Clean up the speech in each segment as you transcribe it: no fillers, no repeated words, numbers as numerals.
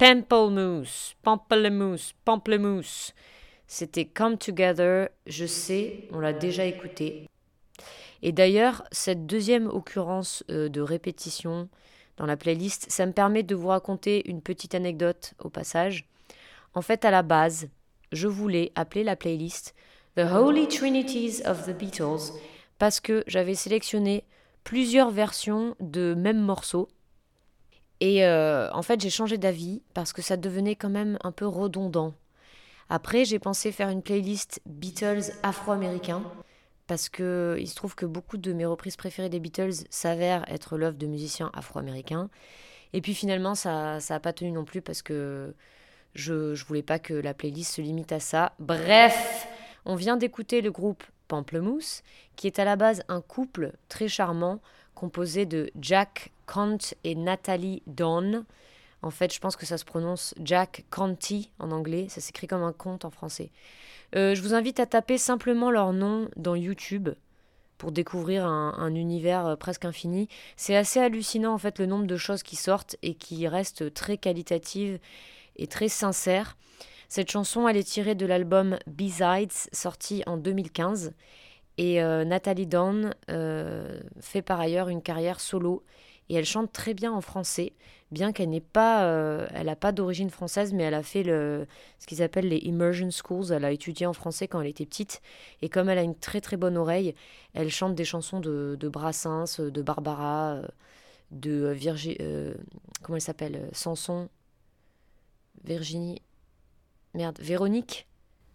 Pamplemousse. C'était Come Together, je sais, on l'a déjà écouté. Et d'ailleurs, cette deuxième occurrence de répétition dans la playlist, ça me permet de vous raconter une petite anecdote au passage. En fait, à la base, je voulais appeler la playlist The Holy Trinities of the Beatles parce que j'avais sélectionné plusieurs versions de même morceau. Et en fait, j'ai changé d'avis parce que ça devenait quand même un peu redondant. Après, j'ai pensé faire une playlist Beatles afro-américains parce que il se trouve que beaucoup de mes reprises préférées des Beatles s'avèrent être l'œuvre de musiciens afro-américains. Et puis finalement, ça a pas tenu non plus parce que je voulais pas que la playlist se limite à ça. Bref, on vient d'écouter le groupe Pamplemousse, qui est à la base un couple très charmant composé de Jack Conte et Natalie Dawn. En fait, je pense que ça se prononce Jack Conte en anglais, ça s'écrit comme un conte en français. Je vous invite à taper simplement leur nom dans YouTube pour découvrir un univers presque infini. C'est assez hallucinant en fait le nombre de choses qui sortent et qui restent très qualitatives et très sincères. Cette chanson, elle est tirée de l'album B-Sides, sorti en 2015. Et Nathalie Dawn fait par ailleurs une carrière solo. Et elle chante très bien en français, bien qu'elle elle n'a pas d'origine française, mais elle a fait ce qu'ils appellent les immersion schools. Elle a étudié en français quand elle était petite. Et comme elle a une très très bonne oreille, elle chante des chansons de Brassens, de Barbara, de Virginie... comment elle s'appelle Sanson, Virginie... Merde, Véronique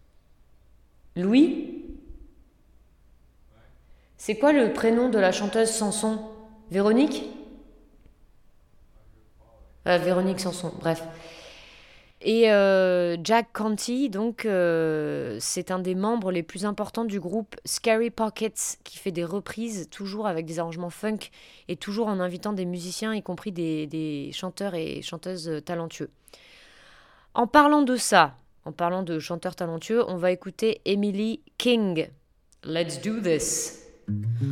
Louis. C'est quoi le prénom de la chanteuse Sanson? Véronique? Véronique Sanson, bref. Et Jack Conte, donc, c'est un des membres les plus importants du groupe Scary Pockets, qui fait des reprises, toujours avec des arrangements funk, et toujours en invitant des musiciens, y compris des chanteurs et chanteuses talentueux. En parlant de ça, en parlant de chanteurs talentueux, on va écouter Emily King. Let's do this.